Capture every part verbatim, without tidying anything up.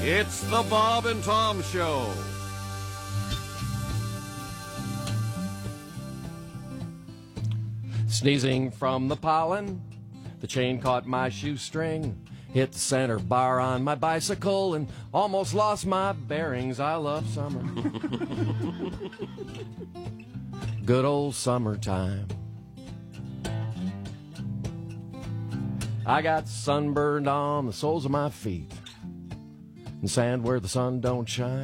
It's the Bob and Tom Show. Sneezing from the pollen, the chain caught my shoestring, hit the center bar on my bicycle, and almost lost my bearings. I love summer. Good old summertime. I got sunburned on the soles of my feet, and sand where the sun don't shine.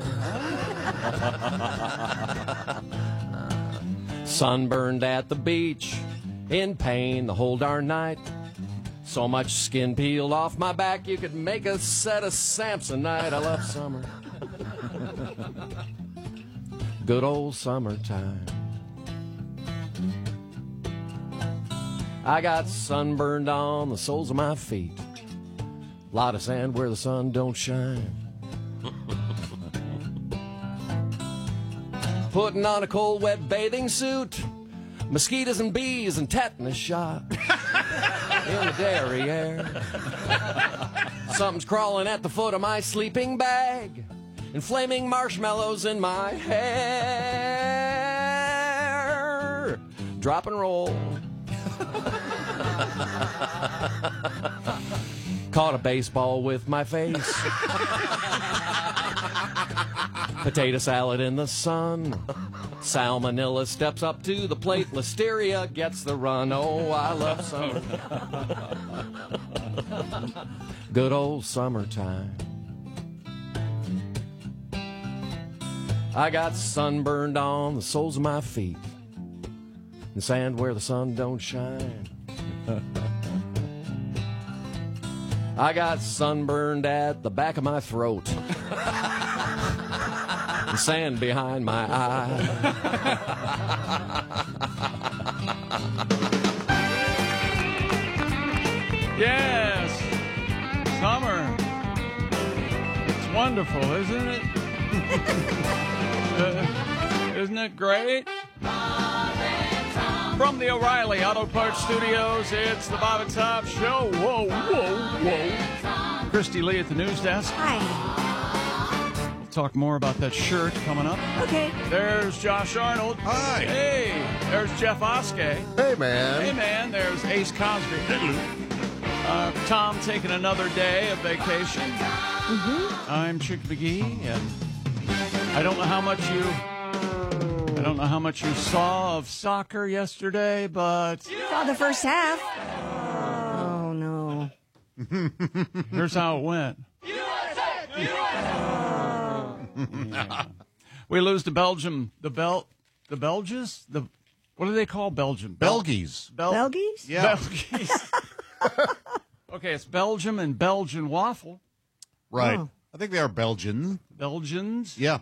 Sunburned at the beach, in pain the whole darn night. So much skin peeled off my back you could make a set of Samsonite. I love summer. Good old summertime. I got sunburned on the soles of my feet, lot of sand where the sun don't shine. Putting on a cold, wet bathing suit, mosquitoes and bees and tetanus shot in the derriere. Something's crawling at the foot of my sleeping bag, and flaming marshmallows in my hair. Drop and roll. Caught a baseball with my face. Potato salad in the sun. Salmonella steps up to the plate. Listeria gets the run. Oh, I love summer. Good old summertime. I got sunburned on the soles of my feet, and sand where the sun don't shine. I got sunburned at the back of my throat, and sand behind my eye. Yes, summer. It's wonderful, isn't it? uh, isn't it great? From the O'Reilly Auto Parts Studios, it's the Bob and Tom Show. Whoa, whoa, whoa. Christy Lee at the news desk. Hi. We'll talk more about that shirt coming up. Okay. There's Josh Arnold. Hi. Hey. There's Jeff Oskey. Hey, man. Hey, man. There's Ace Cosby. Uh, Tom taking another day of vacation. Mm-hmm. I'm Chick McGee, and I don't know how much you... I don't know how much you saw of soccer yesterday, but... Saw the first half. Oh, no. Here's how it went. Yeah. We lose to Belgium. The Bel... The Belges? The... What do they call Belgium? Bel- Belgies. Bel- Belgies? Yeah. Belgies. Okay, it's Belgium and Belgian waffle. Right. Oh. I think they are Belgian. Belgians. Yeah.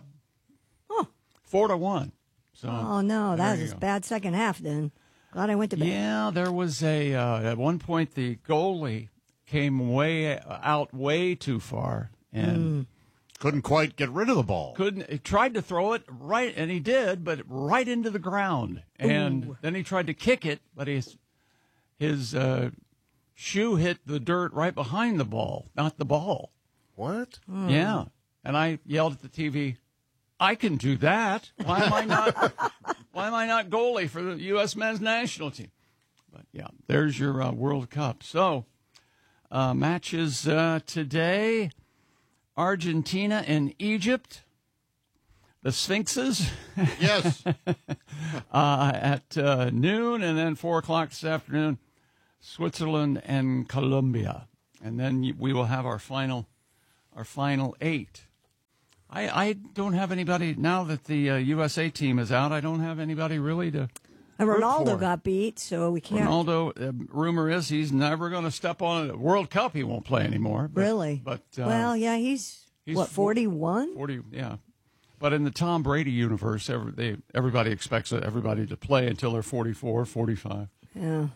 Four to one. So, Oh, no. That there was you a go. bad second half then. Glad I went to bed. Yeah, there was a... Uh, at one point, the goalie came way out way too far and... Couldn't quite get rid of the ball. Couldn't. He tried to throw it right, and he did, but right into the ground. And Ooh. then he tried to kick it, but his his uh, shoe hit the dirt right behind the ball, not the ball. What? Yeah. And I yelled at the T V, "I can do that. Why am I not? Why am I not goalie for the U S men's national team?" But yeah, there's your uh, World Cup. So uh, matches uh, today. Argentina and Egypt, the Sphinxes, Yes. uh, at uh, noon, and then four o'clock this afternoon, Switzerland and Colombia, and then we will have our final, our final eight. I, I don't have anybody now that the uh, U S A team is out. I don't have anybody really to. And root Ronaldo for. got beat, so we can't. Ronaldo, uh, rumor is he's never going to step on a World Cup. He won't play anymore. But, Really? But uh, well, yeah, he's, he's what, forty-one? forty, yeah. But in the Tom Brady universe, every, they, everybody expects everybody to play until they're forty-four, forty-five. Yeah.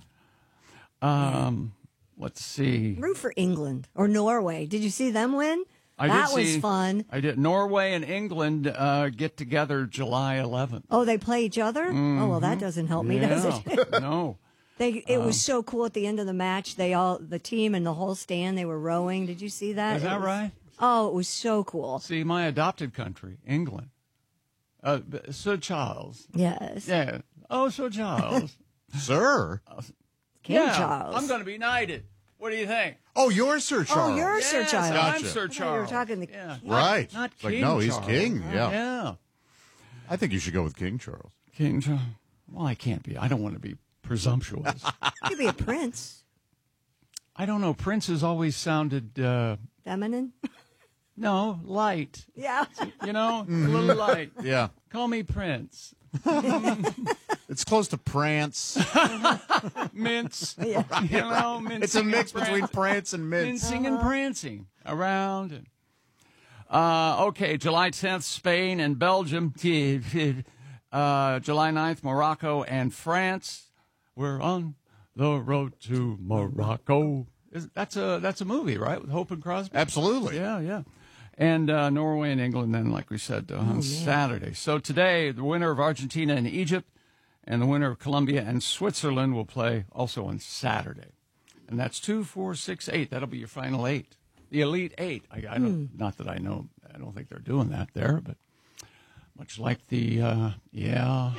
Um, let's see. Root for England or Norway. Did you see them win? I that did was see, fun. I did. Norway and England uh, get together July eleventh. Oh, they play each other? Oh, well, that doesn't help me, does it? Yeah. No. They, it Um, was so cool at the end of the match. They all, the team and the whole stand, they were rowing. Did you see that? Is It that was- right? Oh, it was so cool. See, my adopted country, England. Uh, b- Sir Charles. Yes. Yeah. Oh, Sir Charles. Sir. King yeah, Charles. I'm going to be knighted. What do you think? Oh, you're Sir Charles. Oh, you're Sir Yes, Charles. I'm Gotcha. Sir I thought Charles. you were talking the yeah. Right. Not It's like, King no, he's Charles. king. Yeah. Yeah. I think you should go with King Charles. King Charles. Well, I can't be. I don't want to be presumptuous. You could be a prince. I don't know. Prince has always sounded, uh, Feminine. no, light. Yeah. You know, a little light. Yeah. Call me Prince. It's close to prance. Mince. Yeah. You know, mincing It's a and mix between prancing. prance and mince. Mincing and prancing around. And, uh, okay, July tenth, Spain and Belgium. Uh, July ninth, Morocco and France. We're on the road to Morocco. Is, that's a that's a movie, right? With Hope and Crosby. Absolutely. Yeah, yeah. And uh, Norway and England, then, like we said, uh, on Saturday. So today, the winner of Argentina and Egypt and the winner of Colombia and Switzerland will play also on Saturday. And that's two, four, six, eight. That'll be your final eight. The Elite Eight. I, I don't, Not that I know. I don't think they're doing that there, but much like the, uh, yeah.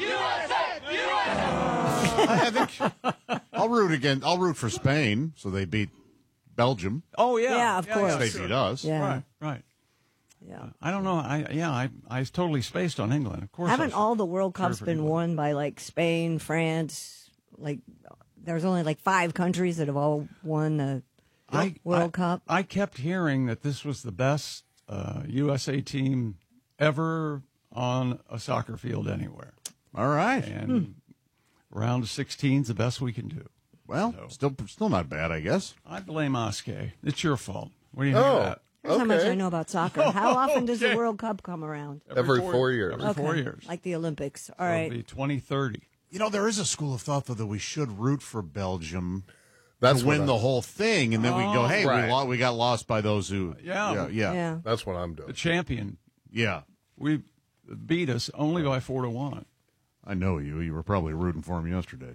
I think I'll root again. I'll root for Spain, so they beat Belgium. Oh, yeah. Yeah, of course. They sure. beat us. Yeah. Right, right. Yeah. I don't know. I Yeah, I I totally spaced on England. Of course. I Haven't should. all the World Cups for been England. won by like Spain, France? Like, there's only like five countries that have all won the I, World I, Cup. I kept hearing that this was the best uh, U S A team ever on a soccer field anywhere. All right. And round of sixteen is the best we can do. Well, still, still not bad, I guess. I blame Oskay. It's your fault. What do you think Oh. of that? That's how much Okay. I know about soccer. How often does the Okay. World Cup come around? Every four years. Every four Okay. years. Like the Olympics. All So right. it'll be twenty thirty. You know, there is a school of thought, though, that we should root for Belgium That's to what win I- the whole thing, and then we go, hey, Right. we, lo- we got lost by those who. Yeah. Yeah. Yeah. Yeah. That's what I'm The doing. champion. Yeah. We beat us only by four to one. I know you. You were probably rooting for him yesterday.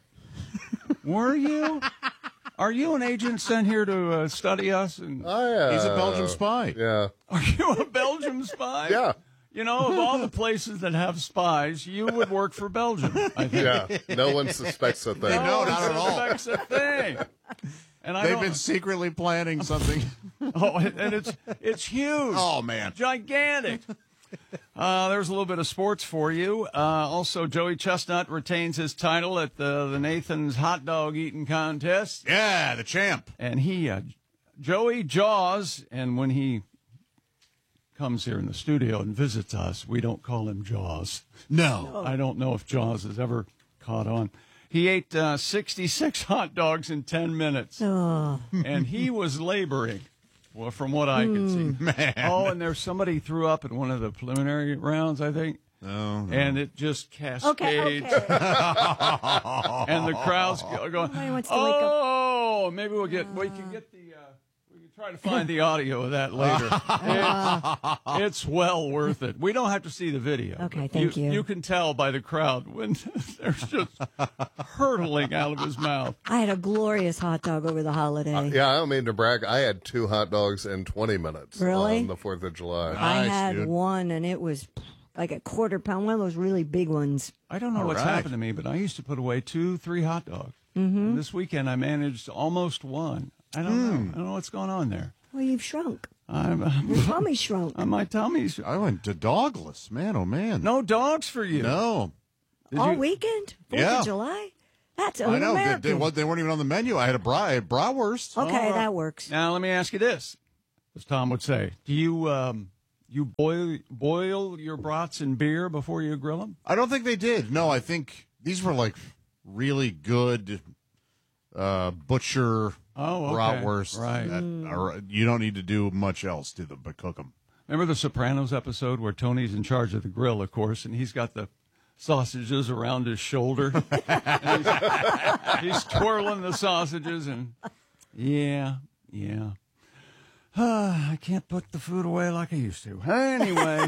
Were you? Are you an agent sent here to uh, study us? And I, uh, He's a Belgium spy. Yeah. are you a Belgium spy? Yeah. You know, of all the places that have spies, you would work for Belgium, I think. Yeah. No one suspects a thing. They know. one not at all. suspects a thing. And I They've don't, been secretly planning something. oh, and it's it's huge. Oh, man. Gigantic. Uh, there's a little bit of sports for you. Uh, also, Joey Chestnut retains his title at the, the Nathan's hot dog eating contest. Yeah, the champ. And he, uh, Joey Jaws, and when he comes here in the studio and visits us, we don't call him Jaws. No. I don't know if Jaws has ever caught on. He ate uh, sixty-six hot dogs in ten minutes, Oh. and he was laboring, well, from what I could see. Man. Oh, and there's somebody threw up in one of the preliminary rounds, I think. Oh, no. And it just cascades. Okay, okay. And the crowd's go- going, Nobody wants to wake up. oh, maybe we'll get, we can get the, uh, we can try to find the audio of that later. It's, it's well worth it. We don't have to see the video. Okay, but thank you. You can tell by the crowd when there's just hurtling out of his mouth. I had a glorious hot dog over the holiday. Yeah, I don't mean to brag. I had two hot dogs in twenty minutes Really? on the fourth of July. I Nice, had dude. one, and it was like a quarter pound, one of those really big ones. I don't know All what's right. happened to me, but I used to put away two, three hot dogs. Mm-hmm. And this weekend I managed almost one. I don't know. I don't know what's going on there. Well, you've shrunk. I'm, Your tummy shrunk. my tummy's I went to dogless. Man, oh, man. no dogs for you. No. Did All you- weekend? Fourth Yeah. of July? That's I know. They, un-American. they, well, they weren't even on the menu. I had a bra, I had bratwurst. Okay, All right. that works. Now let me ask you this, as Tom would say: Do you um, you boil boil your brats in beer before you grill them? I don't think they did. No, I think these were like really good uh, butcher Oh, okay. bratwurst. Right. That are, you don't need to do much else to them but cook them. Remember the Sopranos episode where Tony's in charge of the grill, of course, and he's got the sausages around his shoulder. And he's, he's twirling the sausages, and yeah, yeah. I can't put the food away like I used to. Anyway.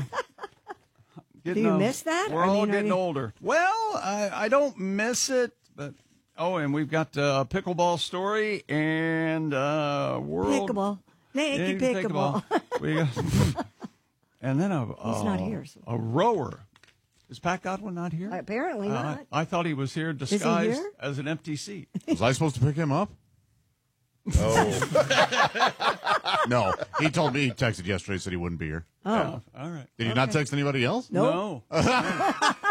Do you miss that? We're I all mean, are getting you- older. Well, I, I don't miss it, but oh, and we've got a pickleball story and uh, world Pickleball. Nicky you can take Pickleball. We got, and then a, He's not here, so- a rower. Is Pat Godwin not here? Apparently Uh, not. I, I thought he was here he disguised here? as an empty seat. Was I supposed to pick him up? Oh, No. He told me, he texted yesterday, said he wouldn't be here. Oh, Yeah, all right. Did he not text anybody else? Nope. No.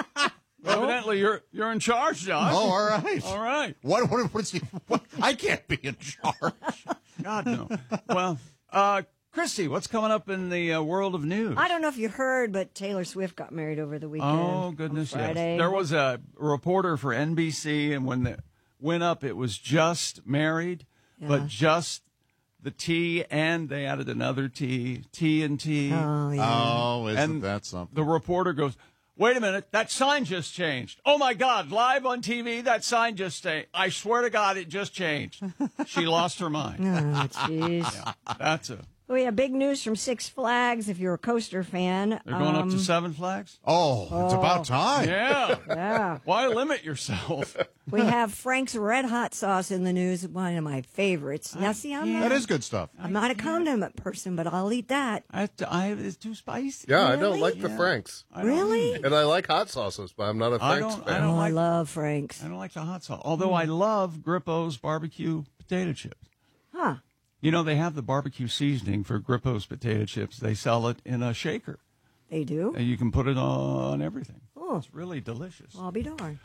Evidently, you're you're in charge, Josh. Oh, all right. All right. What, what, what's he, what? I can't be in charge. God, no. Well, uh, Christy, what's coming up in the uh, world of news? I don't know if you heard, but Taylor Swift got married over the weekend. Oh, goodness, on yes. Friday. There was a reporter for N B C, and when it went up, it was just married, but Yeah. just the T, and they added another T, T and T. Oh, yeah. Oh, isn't And that something? The reporter goes, wait a minute, that sign just changed. Oh, my God, live on T V, that sign just changed. I swear to God, it just changed. She lost her mind. Oh, jeez. Yeah, that's a... We have big news from Six Flags. If you're a coaster fan, They're going up um, to Seven Flags? Oh, it's about time. Yeah. yeah, Why limit yourself? we have Frank's Red Hot Sauce in the news. One of my favorites. Now, see, I'm That not, is good stuff. I'm not a condiment person, but I'll eat that. I, I, it's too spicy. yeah, I don't Really? like the Yeah. Franks. I don't Really? eat it. And I like hot sauces, but I'm not a I Franks don't- I fan. don't Oh, I like- love Frank's. I don't like the hot sauce. Although I love Grippo's barbecue potato chips. Huh. You know, they have the barbecue seasoning for Grippo's potato chips. They sell it in a shaker. They do? And you can put it on everything. Oh. It's really delicious. I'll be darned.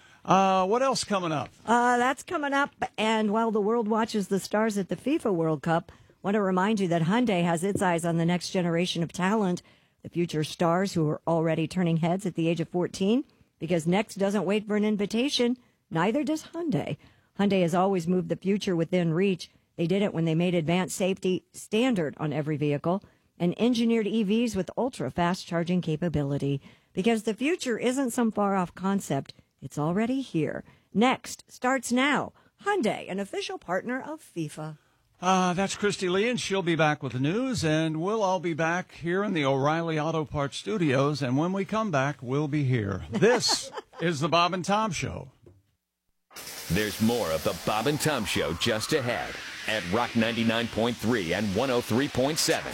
Uh, what else coming up? Uh, that's coming up. And while the world watches the stars at the FIFA World Cup, I want to remind you that Hyundai has its eyes on the next generation of talent, the future stars who are already turning heads at the age of fourteen, because Next doesn't wait for an invitation. Neither does Hyundai. Hyundai has always moved the future within reach. They did it when they made advanced safety standard on every vehicle and engineered E Vs with ultra-fast charging capability. Because the future isn't some far-off concept. It's already here. Next starts now. Hyundai, an official partner of FIFA. Uh, that's Christy Lee, and she'll be back with the news, and we'll all be back here in the O'Reilly Auto Parts studios, and when we come back, we'll be here. This is the Bob and Tom Show. There's more of the Bob and Tom Show just ahead at Rock ninety-nine point three and one oh three point seven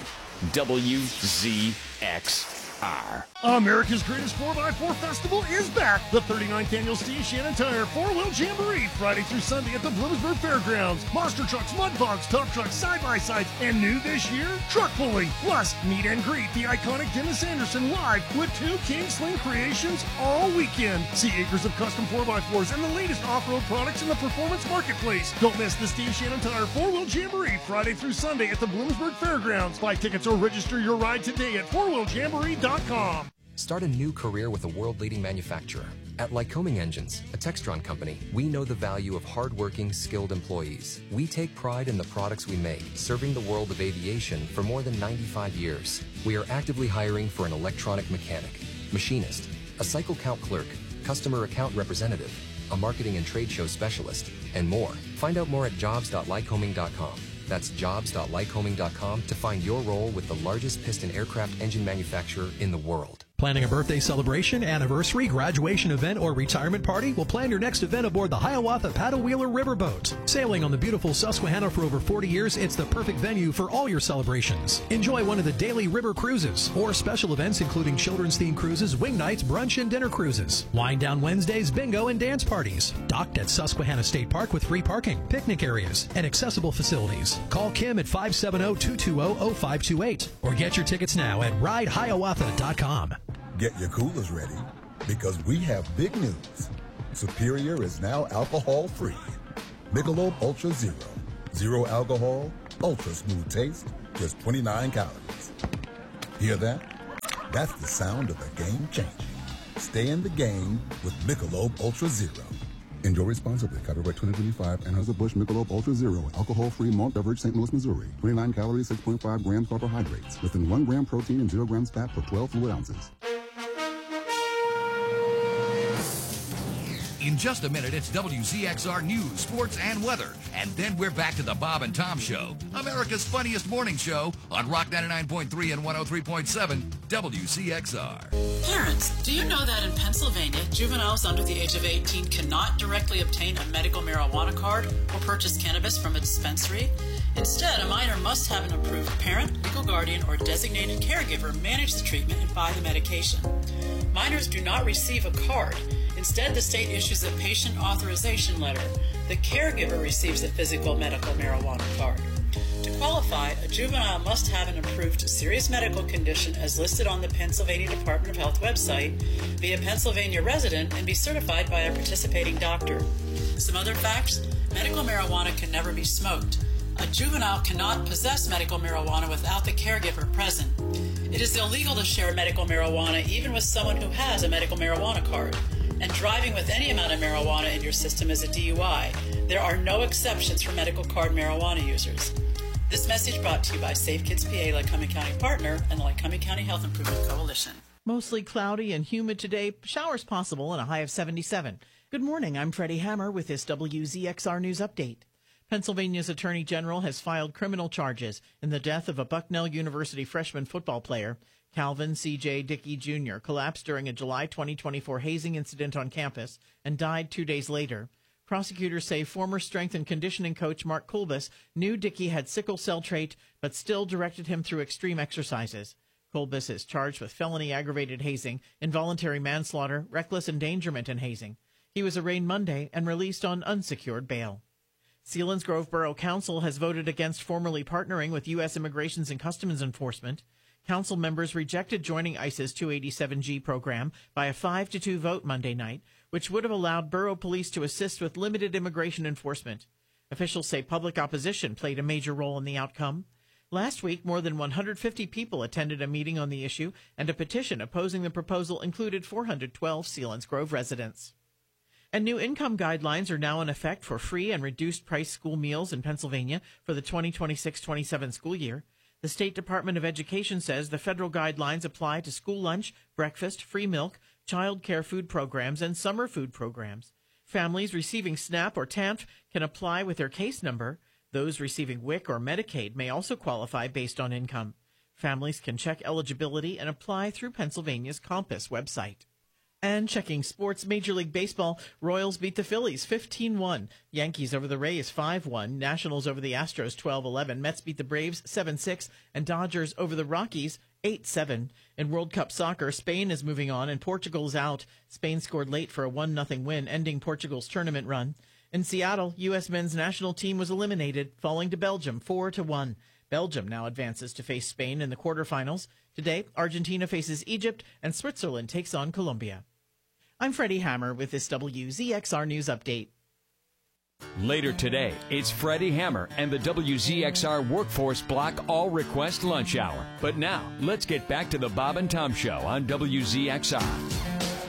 W Z X R. America's Greatest four by four Festival is back. The thirty-ninth Annual Steve Shannon Tire four-wheel Jamboree, Friday through Sunday at the Bloomsburg Fairgrounds. Monster trucks, mud bogs, tough trucks, side-by-sides, and new this year, truck pulling. Plus, meet and greet the iconic Dennis Anderson live with two King Sling creations all weekend. See acres of custom four by fours and the latest off-road products in the performance marketplace. Don't miss the Steve Shannon Tire four-wheel Jamboree, Friday through Sunday at the Bloomsburg Fairgrounds. Buy tickets or register your ride today at four wheel jamboree dot com. Start a new career with a world-leading manufacturer. At Lycoming Engines, a Textron company, we know the value of hardworking, skilled employees. We take pride in the products we make, serving the world of aviation for more than ninety-five years. We are actively hiring for an electronic mechanic, machinist, a cycle count clerk, customer account representative, a marketing and trade show specialist, and more. Find out more at jobs dot lycoming dot com. That's jobs dot lycoming dot com to find your role with the largest piston aircraft engine manufacturer in the world. Planning a birthday celebration, anniversary, graduation event, or retirement party? Well, plan your next event aboard the Hiawatha Paddle Wheeler Riverboat. Sailing on the beautiful Susquehanna for over forty years, it's the perfect venue for all your celebrations. Enjoy one of the daily river cruises or special events including children's themed cruises, wing nights, brunch, and dinner cruises. Wind down Wednesdays, bingo, and dance parties. Docked at Susquehanna State Park with free parking, picnic areas, and accessible facilities. Call Kim at five seven zero, two two zero, zero five two eight or get your tickets now at ride hiawatha dot com. Get your coolers ready, because we have big news. Superior is now alcohol-free. Michelob Ultra Zero. Zero alcohol, ultra smooth taste, just twenty-nine calories. Hear that? That's the sound of the game changing. Stay in the game with Michelob Ultra Zero. Enjoy responsibly. Copyright twenty twenty-five. Anheuser-Busch Michelob Ultra Zero. Alcohol-free malt beverage, Saint Louis, Missouri. twenty-nine calories, six point five grams carbohydrates. Less than one gram protein and zero grams fat per twelve fluid ounces. In just a minute, it's W Z X R News, Sports, and Weather. And then we're back to the Bob and Tom Show, America's funniest morning show on Rock ninety-nine point three and one oh three point seven W C X R. Parents, do you know that in Pennsylvania, juveniles under the age of eighteen cannot directly obtain a medical marijuana card or purchase cannabis from a dispensary? Instead, a minor must have an approved parent, legal guardian, or designated caregiver manage the treatment and buy the medication. Minors do not receive a card. Instead, the state issues a patient authorization letter. The caregiver receives a physical medical marijuana card. To qualify, a juvenile must have an approved serious medical condition as listed on the Pennsylvania Department of Health website, be a Pennsylvania resident, and be certified by a participating doctor. Some other facts: medical marijuana can never be smoked. A juvenile cannot possess medical marijuana without the caregiver present. It is illegal to share medical marijuana even with someone who has a medical marijuana card. And driving with any amount of marijuana in your system is a D U I. There are no exceptions for medical card marijuana users. This message brought to you by Safe Kids P A, Lycoming County partner, and the Lycoming County Health Improvement Coalition. Mostly cloudy and humid today. Showers possible and a high of seventy-seven. Good morning. I'm Freddie Hammer with this W Z X R News Update. Pennsylvania's Attorney General has filed criminal charges in the death of a Bucknell University freshman football player. Calvin C J Dickey Junior collapsed during a July twenty twenty-four hazing incident on campus and died two days later. Prosecutors say former strength and conditioning coach Mark Kulbis knew Dickey had sickle cell trait, but still directed him through extreme exercises. Kulbis is charged with felony aggravated hazing, involuntary manslaughter, reckless endangerment, and hazing. He was arraigned Monday and released on unsecured bail. Selinsgrove Borough Council has voted against formally partnering with U S Immigrations and Customs Enforcement. Council members rejected joining ICE's two eighty-seven G program by a five to two vote Monday night, which would have allowed borough police to assist with limited immigration enforcement. Officials say public opposition played a major role in the outcome. Last week, more than one hundred fifty people attended a meeting on the issue, and a petition opposing the proposal included four hundred twelve Selinsgrove residents. And new income guidelines are now in effect for free and reduced price school meals in Pennsylvania for the twenty twenty-six twenty-seven school year. The State Department of Education says the federal guidelines apply to school lunch, breakfast, free milk, child care food programs, and summer food programs. Families receiving SNAP or T A N F can apply with their case number. Those receiving W I C or Medicaid may also qualify based on income. Families can check eligibility and apply through Pennsylvania's Compass website. And checking sports, Major League Baseball, Royals beat the Phillies fifteen one. Yankees over the Rays five one. Nationals over the Astros twelve eleven. Mets beat the Braves seven six. And Dodgers over the Rockies eight seven. In World Cup soccer, Spain is moving on and Portugal's out. Spain scored late for a one nothing win, ending Portugal's tournament run. In Seattle, U S men's national team was eliminated, falling to Belgium four to one. Belgium now advances to face Spain in the quarterfinals. Today, Argentina faces Egypt and Switzerland takes on Colombia. I'm Freddie Hammer with this W Z X R News Update. Later today, it's Freddie Hammer and the W Z X R Workforce Block All Request Lunch Hour. But now, let's get back to the Bob and Tom Show on W Z X R.